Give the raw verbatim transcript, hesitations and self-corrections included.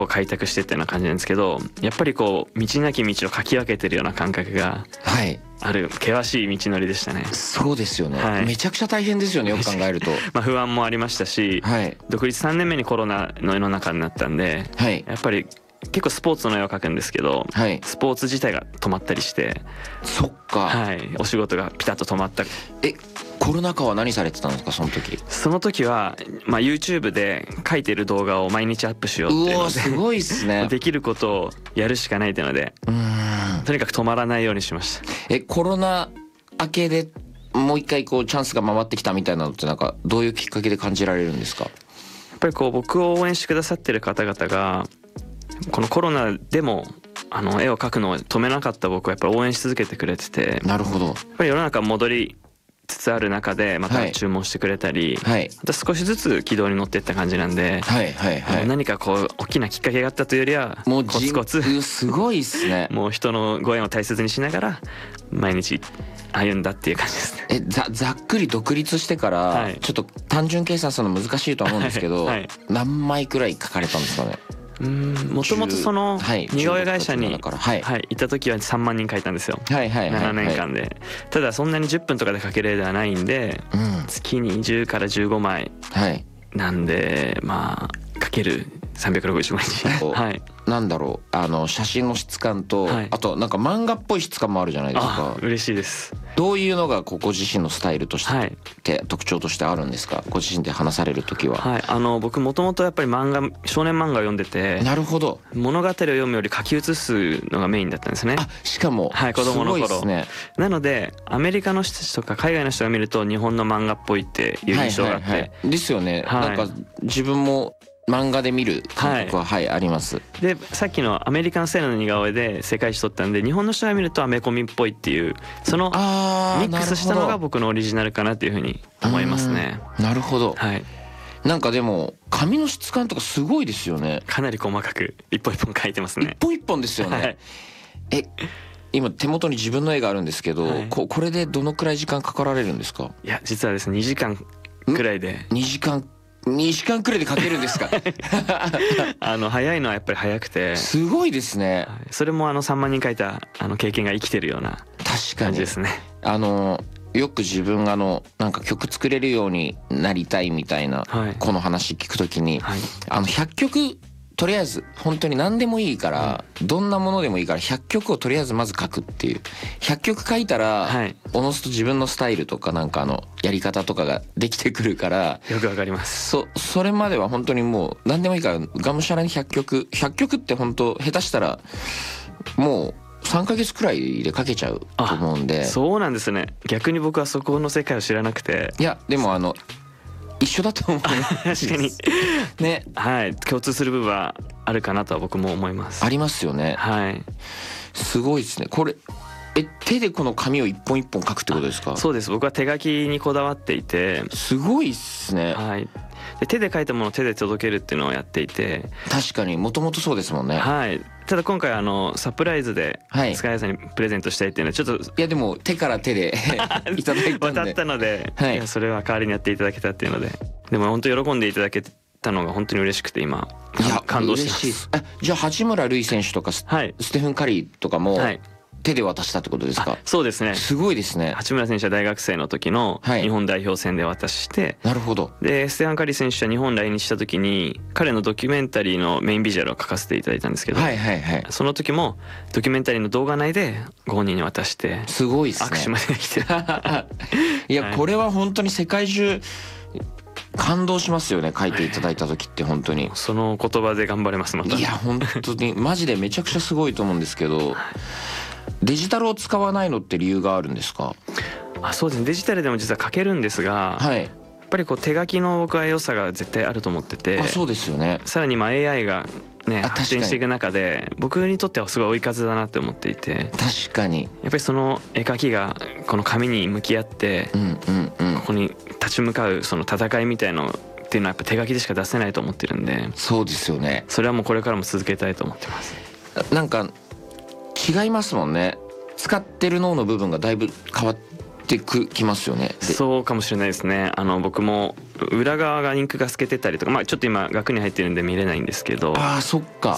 を開拓してっていうような感じなんですけど、やっぱりこう道なき道をかき分けてるような感覚がはいある険しい道のりでしたね。 そうですよね、 はいめちゃくちゃ大変ですよねよく考えるとまあ不安もありましたし、 はい独立さんねんめにコロナの世の中になったんで、 はいやっぱり結構スポーツの絵を描くんですけど、 はいスポーツ自体が止まったりして、 そっか、 はい、お仕事がピタッと止まったり。 えコロナ禍は何されてたんですかその時。 その時は、まあ、YouTube で描いてる動画を毎日アップしようっていうのうおすごいっすねでできることをやるしかないっていうので、 うーんとにかく止まらないようにしました。 えコロナ明けでもう一回こうチャンスが回ってきたみたいなのってなんかどういうきっかけで感じられるんですか。 やっぱりこう僕を応援してくださってる方々がこのコロナでもあの絵を描くのを止めなかった僕はやっぱり応援し続けてくれてて、 なるほど。 やっぱり世の中戻りつつある中でまはいた注文してくれたり、 はいまた少しずつ軌道に乗っていった感じなんで、 はいはいはい。 何かこう大きなきっかけがあったというよりはもうコツコツじすごいっすね。 もう人のご縁を大切にしながら毎日歩んだっていう感じですね。 えざざっくり独立してから、 はいちょっと単純計算するの難しいとは思うんですけど、 はいはい何枚くらい書かれたんですかね。 うーんもともとそのはい似顔絵会社に、 じゅうろくからはいはい、いた時はさんまんにん書いたんですよ。 はいはいはいはいななねんかんで。ただそんなにじゅっぷんとかで描ける絵ではないんで、 うん月にじゅうからじゅうごまいはいなんで、まあかけるさんびゃくろくじゅうごにちはいなんだろうあの写真の質感と、 はいあとなんか漫画っぽい質感もあるじゃないですあか。 嬉しいです。 どういうのがこうご自身のスタイルとして、 はい特徴としてあるんですかご自身で話される時は。 はい、あの僕もともとやっぱり漫画少年漫画を読んでて、 なるほど。 物語を読むより書き写すのがメインだったんですね。 あしかも、 はい子供の頃すごいですね。 なのでアメリカの人たちとか海外の人が見ると日本の漫画っぽいっていう印象があって、 はいはいはい、ですよね、 はいなんか自分も漫画で見る感覚ははい、あります。 でさっきのアメリカンスタイルの似顔絵で世界一取ったんで、日本の人が見るとアメコミっぽいっていうそのあーミックスしたのがなるほど僕のオリジナルかなっていうふうに思いますね。 うんなるほど。 はい、 なんかでも紙の質感とかすごいですよね。 かなり細かく一本一本描いてますね一。本一本ですよね、 はいえ今手元に自分の絵があるんですけど、 はいここれでどのくらい時間かかられるんですか。 いや実はですねにじかんくらいでにじかんにじかんくらいで描けるんですかあの早いのはやっぱり早くて、 すごいですね。 はいそれもあのさんまんにん描いたあの経験が生きてるような確かに感じですね。 あのよく自分があのなんか曲作れるようになりたいみたいな、 はいこの話聞くときに、 はいあのひゃっきょくとりあえず本当に何でもいいから、どんなものでもいいからひゃっきょくをとりあえずまず書くっていう。ひゃっきょく書いたら、 はいおのずと自分のスタイルとかなんかあのやり方とかができてくるから、 よくわかります。 そそれまでは本当にもう何でもいいからがむしゃらにひゃっきょくひゃっきょくって本当下手したらもうさんかげつくらいで書けちゃうと思うんで。 そうなんですね。逆に僕はそこの世界を知らなくて。 いやでもあの一緒だと思う確かにねはい共通する部分はあるかなとは僕も思います。 ありますよね。 はいすごいですねこれ。え手でこの紙を一本一本書くってことですか。 そうです。僕は手書きにこだわっていて、 すごいっすね。 はいで手で書いたものを手で届けるっていうのをやっていて、 確かにもともとそうですもんね。 はいただ今回あのサプライズではいスカイアさんにプレゼントしたいっていうのはちょっといやでも手から手でいただいたんで。 渡ったので、 はいいやそれは代わりにやっていただけたっていうので、でも本当喜んでいただけたのが本当に嬉しくて今いや感動してます。 嬉しいです。あじゃあ八村塁選手とかス,、 はいステフン・カリーとかもはい手で渡したってことですか。 あそうですね。 すごいですね。 八村選手は大学生の時のはい日本代表戦で渡して、 なるほど。 でステファン・カリー選手は日本来日した時に彼のドキュメンタリーのメインビジュアルを書かせていただいたんですけど、 はいはいはい。 その時もドキュメンタリーの動画内でご本人に渡してすごいですね。 握手までできていやはいこれは本当に世界中感動しますよね書いていただいた時って本当に。 その言葉で頑張れますまた。 いや本当にマジでめちゃくちゃすごいと思うんですけど、デジタルを使わないのって理由があるんですか。 あそうですね。デジタルでも実は書けるんですが、 はい。 やっぱりこう手書きの僕は良さが絶対あると思ってて、 あそうですよね。 さらに今 エーアイ がねあ確かに発展していく中で僕にとってはすごい追い風だなって思っていて、 確かに。 やっぱりその絵描きがこの紙に向き合ってうんうんうんこ。こに立ち向かうその戦いみたいのっていうのはやっぱ手書きでしか出せないと思ってるんで、 そうですよね。 それはもうこれからも続けたいと思ってます。 なんか違いますもんね。使ってる脳の部分がだいぶ変わってくきますよね。でそうかもしれないですね。あの僕も裏側がインクが透けてたりとか、まあちょっと今額に入ってるんで見れないんですけど、 ああそっか。